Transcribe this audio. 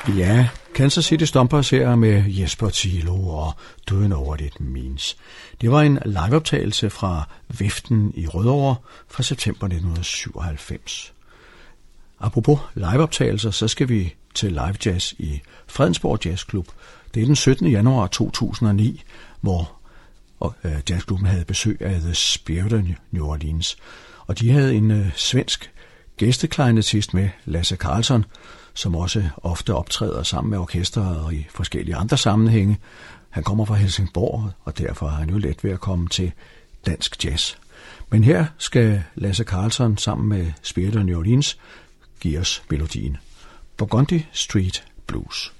Ja, Kansas City Stompers her med Jesper Thilo og Do You Know What It Means. Det var en liveoptagelse fra Viften i Rødovre fra september 1997. Apropos liveoptagelser, så skal vi til live jazz i Fredensborg Jazzklub. Det er den 17. januar 2009, hvor jazzklubben havde besøg af The Spirit of New Orleans. Og de havde en svensk gæsteklarinettist med, Lasse Karlsson, som også ofte optræder sammen med orkestret og i forskellige andre sammenhænge. Han kommer fra Helsingborg, og derfor har han jo let ved at komme til dansk jazz. Men her skal Lasse Karlsson sammen med Spirit of New Orleans give os melodien Burgundy Street Blues.